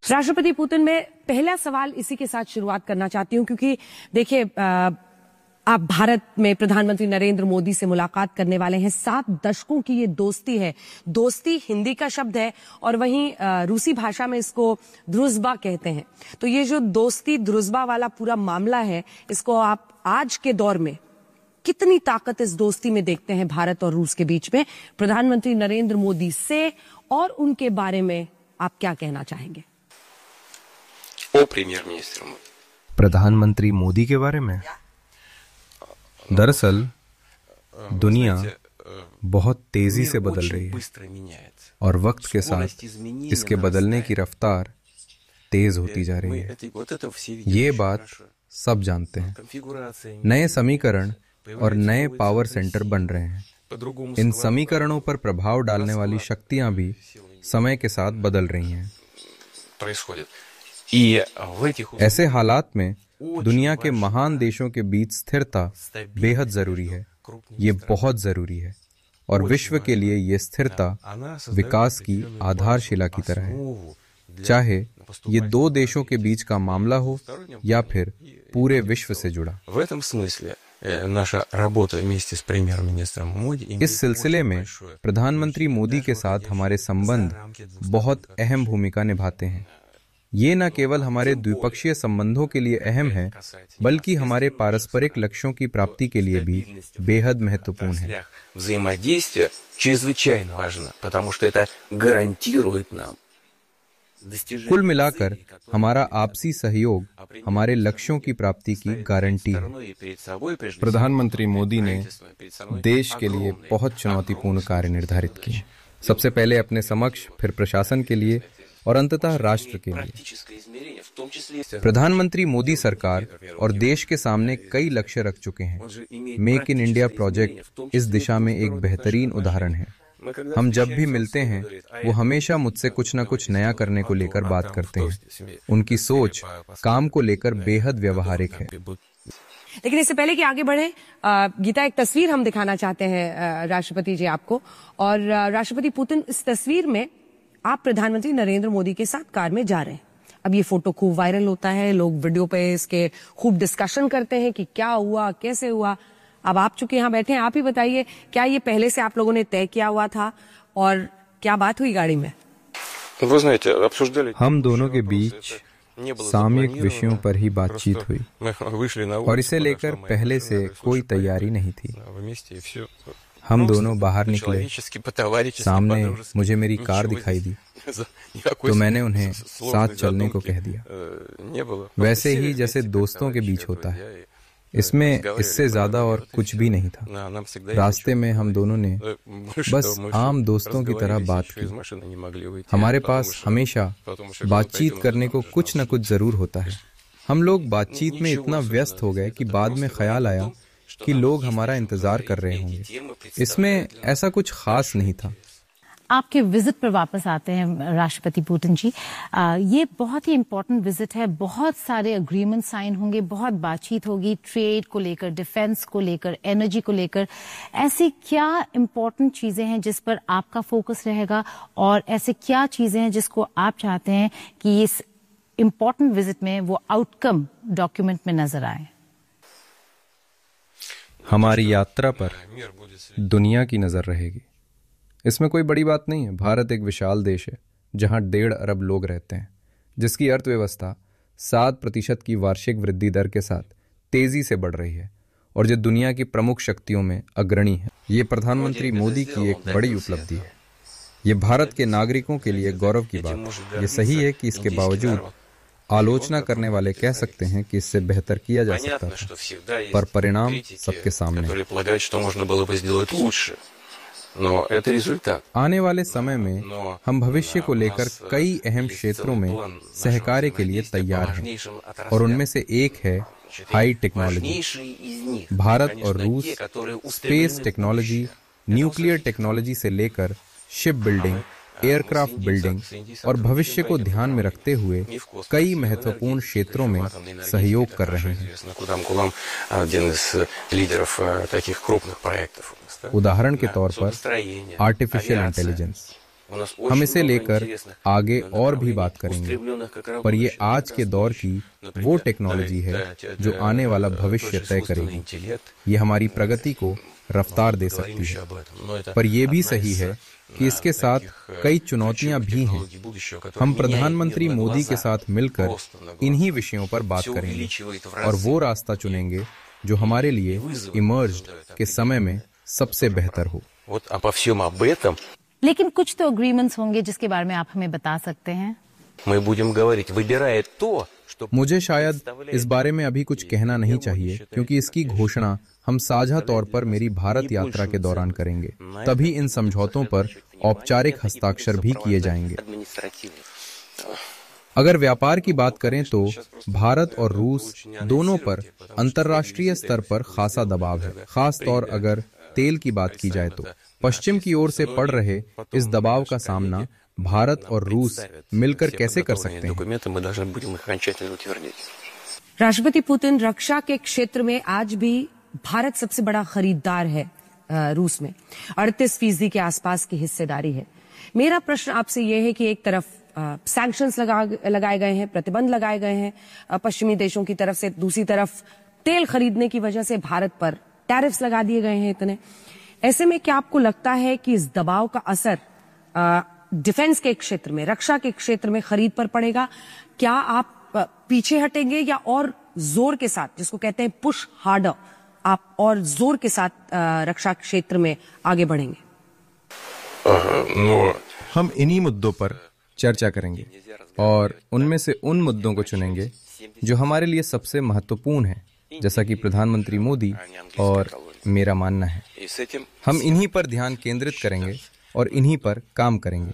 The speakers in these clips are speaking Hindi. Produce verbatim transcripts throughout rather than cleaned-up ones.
राष्ट्रपति पुतिन, में पहला सवाल इसी के साथ शुरुआत करना चाहती हूं, क्योंकि देखिए आप भारत में प्रधानमंत्री नरेंद्र मोदी से मुलाकात करने वाले हैं। सात दशकों की ये दोस्ती है। दोस्ती हिंदी का शब्द है और वहीं रूसी भाषा में इसको द्रुजबा कहते हैं। तो ये जो दोस्ती द्रुजबा वाला पूरा मामला है, इसको आप आज के दौर में कितनी ताकत इस दोस्ती में देखते हैं भारत और रूस के बीच में? प्रधानमंत्री नरेंद्र मोदी से और उनके बारे में आप क्या कहना चाहेंगे? ओ प्रीमियर मिनिस्टर प्रधानमंत्री मोदी के बारे में, दरअसल दुनिया बहुत तेजी से बदल रही है और वक्त के साथ इसके बदलने की रफ्तार तेज होती जा रही है। ये बात सब जानते हैं। नए समीकरण और नए पावर सेंटर बन रहे हैं। इन समीकरणों पर प्रभाव डालने वाली शक्तियां भी समय के साथ बदल रही हैं। ऐसे हालात में दुनिया के महान देशों के बीच स्थिरता बेहद जरूरी है। ये बहुत जरूरी है और विश्व के लिए ये स्थिरता विकास की आधारशिला की तरह है, चाहे ये दो देशों के बीच का मामला हो या फिर पूरे विश्व से जुड़ा। इस सिलसिले में प्रधानमंत्री मोदी के साथ हमारे संबंध बहुत अहम भूमिका निभाते हैं। ये न केवल हमारे द्विपक्षीय संबंधों के लिए अहम है, बल्कि हमारे पारस्परिक लक्ष्यों की प्राप्ति के लिए भी बेहद महत्वपूर्ण है। कुल मिलाकर हमारा आपसी सहयोग हमारे लक्ष्यों की प्राप्ति की गारंटी है। प्रधानमंत्री मोदी ने देश के लिए बहुत चुनौतीपूर्ण कार्य निर्धारित किए। सबसे पहले अपने समक्ष, फिर प्रशासन के लिए और अंततः राष्ट्र के लिए। प्रधानमंत्री मोदी सरकार और देश के सामने कई लक्ष्य रख चुके हैं। मेक इन इंडिया प्रोजेक्ट इस दिशा में एक बेहतरीन उदाहरण है। हम जब भी मिलते हैं वो हमेशा मुझसे कुछ न कुछ नया करने को लेकर बात करते हैं। उनकी सोच काम को लेकर बेहद व्यवहारिक है। लेकिन इससे पहले कि आगे बढ़े, गीता, एक तस्वीर हम दिखाना चाहते हैं राष्ट्रपति जी आपको। और राष्ट्रपति पुतिन, इस तस्वीर में आप प्रधानमंत्री नरेंद्र मोदी के साथ कार में जा रहे हैं। अब ये फोटो खूब वायरल होता है, लोग वीडियो पे इसके खूब डिस्कशन करते हैं कि क्या हुआ, कैसे हुआ। अब आप चूंकि यहाँ बैठे हैं, आप ही बताइए, क्या ये पहले से आप लोगों ने तय किया हुआ था और क्या बात हुई गाड़ी में? हम दोनों के बीच सामयिक विषयों पर ही बातचीत हुई और इसे लेकर पहले से कोई तैयारी नहीं थी। हम दोनों बाहर निकले, सामने मुझे मेरी कार दिखाई दी तो मैंने उन्हें साथ चलने को कह दिया, वैसे ही जैसे दोस्तों के बीच होता है। इसमें इससे ज्यादा और कुछ भी नहीं था। रास्ते में हम दोनों ने बस आम दोस्तों की तरह बात की। हमारे पास हमेशा बातचीत करने को कुछ न कुछ जरूर होता है। हम लोग बातचीत में इतना व्यस्त हो गए कि बाद में ख्याल आया कि लोग हमारा इंतजार कर रहे होंगे। इसमें ऐसा कुछ खास नहीं था। आपके विजिट पर वापस आते हैं राष्ट्रपति पुतिन जी। आ, ये बहुत ही इम्पोर्टेंट विजिट है। बहुत सारे अग्रीमेंट साइन होंगे, बहुत बातचीत होगी ट्रेड को लेकर, डिफेंस को लेकर, एनर्जी को लेकर। ऐसी क्या इम्पोर्टेंट चीजें हैं जिस पर आपका फोकस रहेगा और ऐसे क्या चीजें हैं जिसको आप चाहते हैं कि इस इम्पोर्टेंट विजिट में वो आउटकम डॉक्यूमेंट में नजर आए? हमारी यात्रा पर दुनिया की नजर रहेगी। इसमें कोई बड़ी बात नहीं है। भारत एक विशाल देश है जहां डेढ़ अरब लोग रहते हैं, जिसकी अर्थव्यवस्था सात प्रतिशत की वार्षिक वृद्धि दर के साथ तेजी से बढ़ रही है और जो दुनिया की प्रमुख शक्तियों में अग्रणी है। ये प्रधानमंत्री मोदी की एक बड़ी उपलब्धि है। ये भारत के नागरिकों के लिए गौरव की बात है। ये सही है कि इसके बावजूद आलोचना करने वाले कह सकते हैं कि इससे बेहतर किया जा सकता था, पर परिणाम सबके सामने। आने वाले समय में हम भविष्य को लेकर कई अहम क्षेत्रों में सहकार्य के लिए तैयार हैं और उनमें से एक है हाई टेक्नोलॉजी। भारत और रूस स्पेस टेक्नोलॉजी, न्यूक्लियर टेक्नोलॉजी से लेकर शिप बिल्डिंग, एयरक्राफ्ट बिल्डिंग और भविष्य को ध्यान में रखते हुए कई महत्वपूर्ण क्षेत्रों में सहयोग कर रहे हैं। उदाहरण के तौर पर आर्टिफिशियल इंटेलिजेंस, हम इसे लेकर आगे और भी बात करेंगे, पर ये आज के दौर की वो टेक्नोलॉजी है जो आने वाला भविष्य तय करेगी। ये हमारी प्रगति को रफ्तार दे सकती है, पर यह भी सही है कि इसके साथ कई चुनौतियां भी हैं। हम प्रधानमंत्री मोदी के साथ मिलकर इन्हीं विषयों पर बात करेंगे और वो रास्ता चुनेंगे जो हमारे लिए इमर्ज्ड के समय में सबसे बेहतर हो। लेकिन कुछ तो अग्रीमेंट्स होंगे जिसके बारे में आप हमें बता सकते हैं। मुझे शायद इस बारे में अभी कुछ कहना नहीं चाहिए, क्योंकि इसकी घोषणा हम साझा तौर पर मेरी भारत यात्रा के दौरान करेंगे। तभी इन समझौतों पर औपचारिक हस्ताक्षर भी किए जाएंगे। अगर व्यापार की बात करें तो भारत और रूस दोनों पर अंतर्राष्ट्रीय स्तर पर खासा दबाव है। खास तौर अगर तेल की बात की जाए तो पश्चिम की ओर से पड़ रहे इस दबाव का सामना भारत और रूस मिलकर कैसे कर सकते हैं? राष्ट्रपति पुतिन, रक्षा के क्षेत्र में आज भी भारत सबसे बड़ा खरीदार है रूस में, अड़तीस फीसदी के आसपास की हिस्सेदारी है। मेरा प्रश्न आपसे यह है कि एक तरफ सैंक्शंस लगा लगाए गए हैं, प्रतिबंध लगाए गए हैं पश्चिमी देशों की तरफ से, दूसरी तरफ तेल खरीदने की वजह से भारत पर टैरिफ्स लगा दिए गए हैं इतने। ऐसे में क्या आपको लगता है कि इस दबाव का असर आ, डिफेंस के क्षेत्र में, रक्षा के क्षेत्र में खरीद पर पड़ेगा? क्या आप पीछे हटेंगे या और जोर के साथ, जिसको कहते हैं पुश हार्डर, आप और जोर के साथ रक्षा क्षेत्र में आगे बढ़ेंगे? हम इन्हीं मुद्दों पर चर्चा करेंगे और उनमें से उन मुद्दों को चुनेंगे जो हमारे लिए सबसे महत्वपूर्ण है, जैसा कि प्रधानमंत्री मोदी और मेरा मानना है। हम इन्हीं पर ध्यान केंद्रित करेंगे और इन्हीं पर काम करेंगे।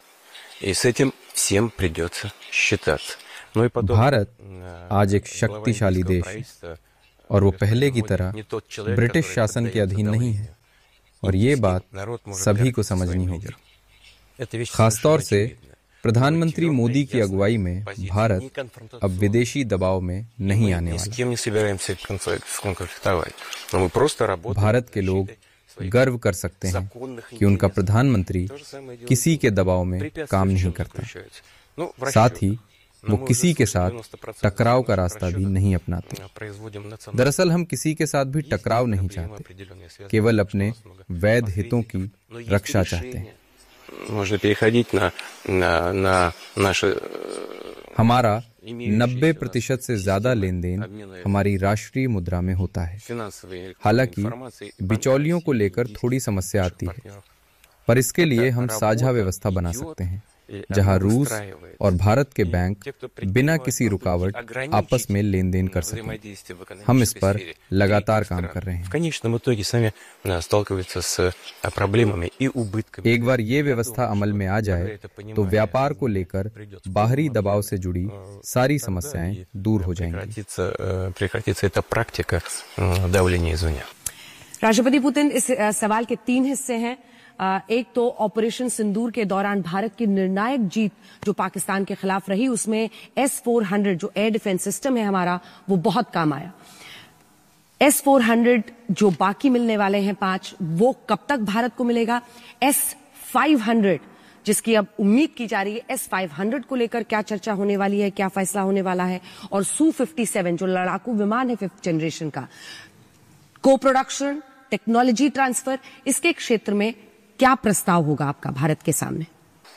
भारत आज एक शक्तिशाली देश है और वो पहले की तरह ब्रिटिश शासन के अधीन नहीं है, और ये बात सभी को समझनी होगी। खासतौर से प्रधानमंत्री मोदी की अगुवाई में भारत अब विदेशी दबाव में नहीं आने वाला। भारत के लोग गर्व कर सकते हैं कि उनका प्रधानमंत्री किसी के दबाव में काम नहीं करता। साथ ही वो किसी के साथ टकराव का रास्ता भी नहीं अपनाते। दरअसल हम किसी के साथ भी टकराव नहीं चाहते, केवल अपने वैध हितों की रक्षा चाहते हैं। हमारा नब्बे प्रतिशत से ज्यादा लेन देन हमारी राष्ट्रीय मुद्रा में होता है। हालांकि बिचौलियों को लेकर थोड़ी समस्या आती है, पर इसके लिए हम साझा व्यवस्था बना सकते हैं जहां रूस और भारत के बैंक बिना किसी रुकावट आपस में लेन देन कर सकें। हम इस पर लगातार काम कर रहे हैं। एक बार ये व्यवस्था अमल में आ जाए तो व्यापार को लेकर बाहरी दबाव से जुड़ी सारी समस्याएं दूर हो जाएंगी। राष्ट्रपति पुतिन, इस सवाल के तीन हिस्से हैं। एक तो ऑपरेशन सिंदूर के दौरान भारत की निर्णायक जीत जो पाकिस्तान के खिलाफ रही, उसमें एस फोर हंड्रेड जो एयर डिफेंस सिस्टम है हमारा, वो बहुत काम आया। एस फोर हंड्रेड जो बाकी मिलने वाले हैं पांच, वो कब तक भारत को मिलेगा? एस फाइव हंड्रेड जिसकी अब उम्मीद की जा रही है, एस फाइव हंड्रेड को लेकर क्या चर्चा होने वाली है, क्या फैसला होने वाला है? और सू फिफ्टी सेवन जो लड़ाकू विमान है फिफ्थ जनरेशन का, को प्रोडक्शन, टेक्नोलॉजी ट्रांसफर, इसके क्षेत्र में क्या प्रस्ताव होगा आपका भारत के सामने?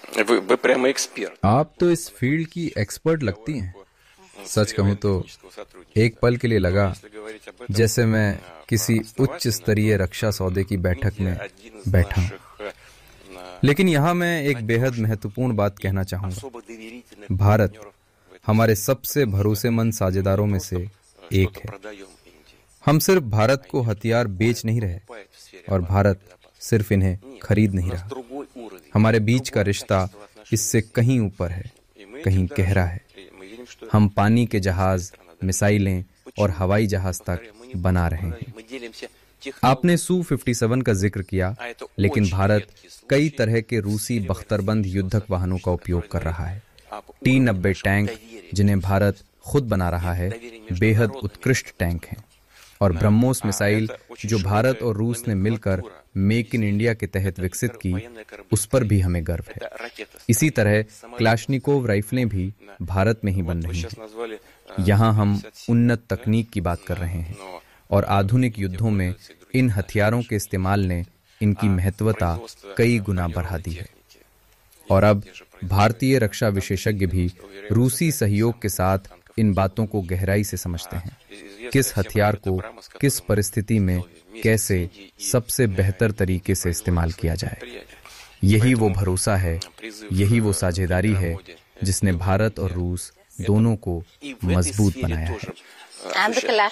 आप तो इस फील्ड की एक्सपर्ट लगती हैं। सच कहूं तो एक पल के लिए लगा जैसे मैं किसी उच्च स्तरीय रक्षा सौदे की बैठक में बैठा हूं। लेकिन यहां मैं एक बेहद महत्वपूर्ण बात कहना चाहूंगा। भारत हमारे सबसे भरोसेमंद साझेदारों में से एक है। हम सिर्फ भारत को हथियार बेच नहीं रहे और भारत सिर्फ इन्हें खरीद नहीं रहा। हमारे बीच का रिश्ता इससे कहीं ऊपर है, कहीं गहरा है। हम पानी के जहाज, मिसाइलें और हवाई जहाज तक बना रहे हैं। आपने सू फिफ्टी सेवन का जिक्र किया, लेकिन भारत कई तरह के रूसी बख्तरबंद युद्धक वाहनों का उपयोग कर रहा है। टी नब्बे टैंक जिन्हें भारत खुद बना रहा है, बेहद उत्कृष्ट टैंक हैं। और ब्रह्मोस मिसाइल जो भारत और रूस ने मिलकर मेक इन इंडिया के तहत विकसित की, उस पर भी हमें गर्व है। इसी तरह क्लाशनिकोव राइफलें भी भारत में ही बन रही हैं। यहाँ हम उन्नत तकनीक की बात कर रहे हैं और आधुनिक युद्धों में इन हथियारों के इस्तेमाल ने इनकी महत्वता कई गुना बढ़ा दी है। और अब भारतीय रक्षा विशेषज्ञ भी रूसी सहयोग के साथ इन बातों को गहराई से समझते हैं। किस हथियार को किस परिस्थिति में कैसे सबसे बेहतर तरीके से इस्तेमाल किया जाए। यही वो भरोसा है, यही वो साझेदारी है जिसने भारत और रूस दोनों को मजबूत बनाया है।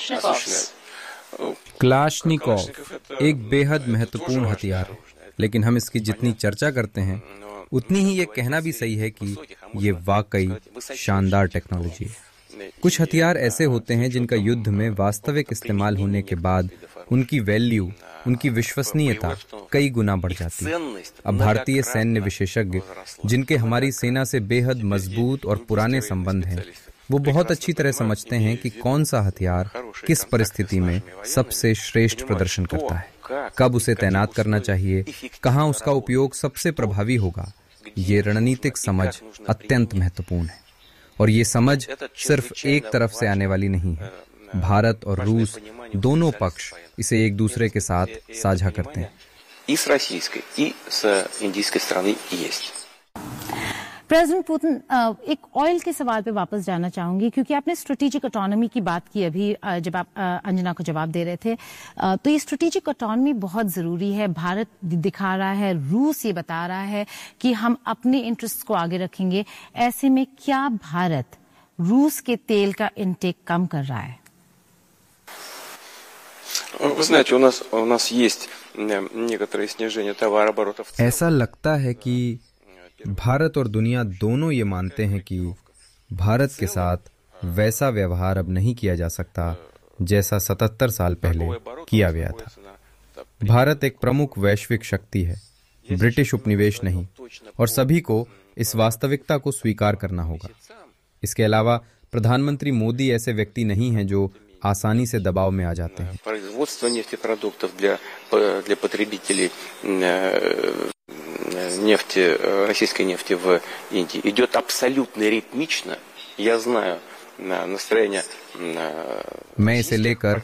क्लाशनिकोव एक बेहद महत्वपूर्ण हथियार है, लेकिन हम इसकी जितनी चर्चा करते हैं उतनी ही ये कहना भी सही है कि ये वाकई शानदार टेक्नोलॉजी है। कुछ हथियार ऐसे होते हैं जिनका युद्ध में वास्तविक इस्तेमाल होने के बाद उनकी वैल्यू, उनकी विश्वसनीयता कई गुना बढ़ जाती है। अब भारतीय सैन्य विशेषज्ञ, जिनके हमारी सेना से बेहद मजबूत और पुराने संबंध हैं, वो बहुत अच्छी तरह समझते हैं कि कौन सा हथियार किस परिस्थिति में सबसे श्रेष्ठ प्रदर्शन करता है, कब उसे तैनात करना चाहिए, कहाँ उसका उपयोग सबसे प्रभावी होगा। ये रणनीतिक समझ अत्यंत महत्वपूर्ण है और ये समझ सिर्फ एक तरफ से आने वाली नहीं है। भारत और रूस दोनों पक्ष इसे एक दूसरे के साथ साझा करते हैं। प्रेसिडेंट पुतिन, एक ऑयल के सवाल पे वापस जाना चाहूंगी, क्योंकि आपने स्ट्रेटेजिक ऑटोनॉमी की बात की अभी जब आप अंजना को जवाब दे रहे थे। तो ये स्ट्रेटेजिक ऑटोनॉमी बहुत जरूरी है। भारत दिखा रहा है, रूस ये बता रहा है कि हम अपने इंटरेस्ट को आगे रखेंगे। ऐसे में क्या भारत रूस के तेल का इंटेक कम कर रहा है? ऐसा लगता है कि भारत और दुनिया दोनों ये मानते हैं कि भारत के साथ वैसा व्यवहार अब नहीं किया जा सकता जैसा सतहत्तर साल पहले किया गया था। भारत एक प्रमुख वैश्विक शक्ति है, ब्रिटिश उपनिवेश नहीं, और सभी को इस वास्तविकता को स्वीकार करना होगा। इसके अलावा प्रधानमंत्री मोदी ऐसे व्यक्ति नहीं हैं जो आसानी से दबाव में आ जाते हैं। Нефти, российской нефти в Индии идет абсолютно ритмично. Я знаю настроение मैं इसे लेकर